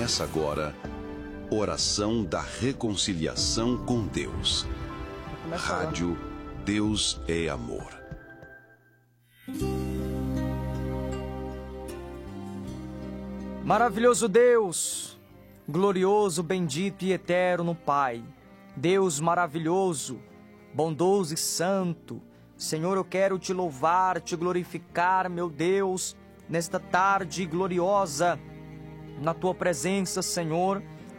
Começa agora, Oração da Reconciliação com Deus. Rádio Deus é Amor. Maravilhoso Deus, glorioso, bendito e eterno Pai, Deus maravilhoso, bondoso e santo, Senhor, eu quero te louvar, te glorificar, meu Deus, nesta tarde gloriosa, na tua presença, Senhor.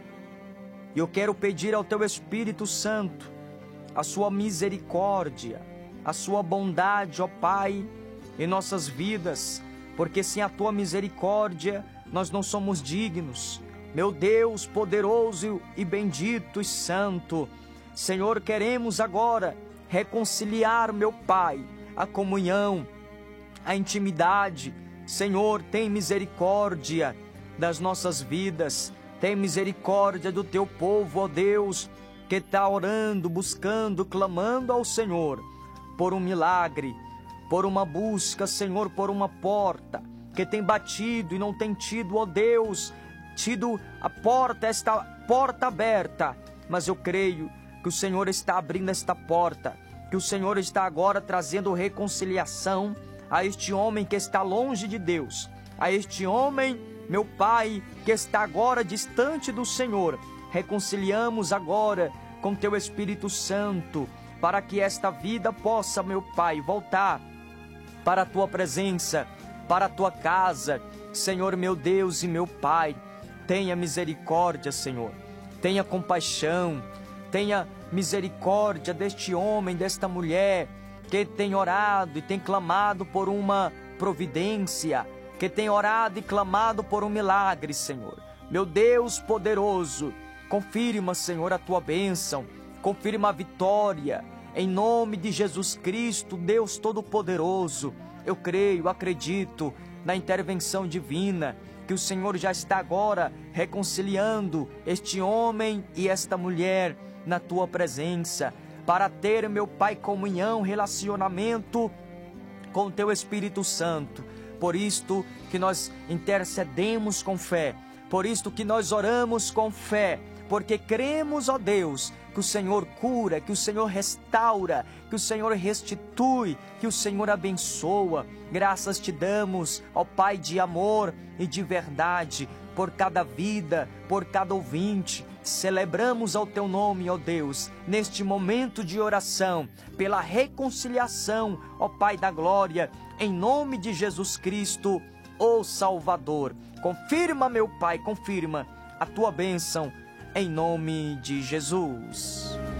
E eu quero pedir ao teu Espírito Santo a sua misericórdia, a sua bondade, ó Pai, em nossas vidas, porque sem a tua misericórdia nós não somos dignos. Meu Deus poderoso e bendito e santo, Senhor, queremos agora reconciliar, meu Pai, a comunhão, a intimidade. Senhor, tem misericórdia das nossas vidas, tem misericórdia do teu povo, ó Deus, que está orando, buscando, clamando ao Senhor por um milagre, por uma busca, Senhor, por uma porta, que tem batido e não tem tido, ó Deus, tido a porta, esta porta aberta, mas eu creio que o Senhor está abrindo esta porta, que o Senhor está agora trazendo reconciliação a este homem que está longe de Deus, a este homem, meu Pai, que está agora distante do Senhor. Reconciliamos agora com teu Espírito Santo, para que esta vida possa, meu Pai, voltar para a tua presença, para a tua casa. Senhor, meu Deus e meu Pai, tenha misericórdia, Senhor, tenha compaixão, tenha misericórdia deste homem, desta mulher, que tem orado e tem clamado por uma providência, que tem orado e clamado por um milagre, Senhor. Meu Deus poderoso, confirma, Senhor, a tua bênção, confirma a vitória, em nome de Jesus Cristo, Deus Todo-Poderoso. Eu creio, acredito na intervenção divina, que o Senhor já está agora reconciliando este homem e esta mulher na tua presença, para ter, meu Pai, comunhão, relacionamento com o teu Espírito Santo. Por isto que nós intercedemos com fé, por isto que nós oramos com fé, porque cremos, ó Deus, que o Senhor cura, que o Senhor restaura, que o Senhor restitui, que o Senhor abençoa. Graças te damos, ó Pai de amor e de verdade, por cada vida, por cada ouvinte. Celebramos ao teu nome, ó Deus, neste momento de oração, pela reconciliação, ó Pai da glória, em nome de Jesus Cristo, ó Salvador. Confirma, meu Pai, confirma a tua bênção, em nome de Jesus.